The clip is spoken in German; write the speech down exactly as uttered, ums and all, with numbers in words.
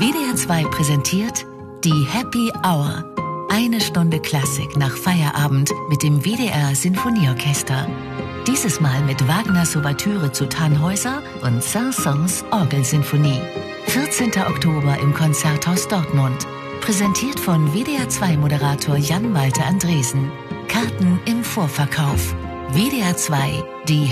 W D R zwei präsentiert die Happy Hour. Eine Stunde Klassik nach Feierabend mit dem W D R Sinfonieorchester. Dieses Mal mit Wagners Ouvertüre zu Tannhäuser und Saint-Saëns Orgelsinfonie. vierzehnten Oktober im Konzerthaus Dortmund. Präsentiert von W D R zwei Moderator Jan-Malte Andresen. Karten im Vorverkauf. W D R zwei